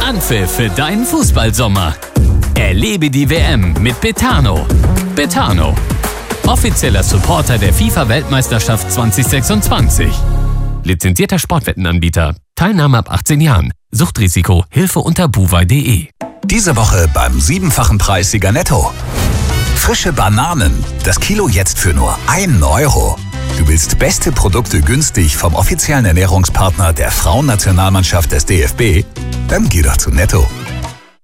Anpfiff für deinen Fußballsommer. Erlebe die WM mit Betano. Betano, offizieller Supporter der FIFA-Weltmeisterschaft 2026. Lizenzierter Sportwettenanbieter. Teilnahme ab 18 Jahren. Suchtrisiko. Hilfe unter buwei.de. Diese Woche beim 7-fachen Preissieger Netto. Frische Bananen. Das Kilo jetzt für nur 1 Euro. Du willst beste Produkte günstig vom offiziellen Ernährungspartner der Frauennationalmannschaft des DFB? Dann geh doch zu Netto.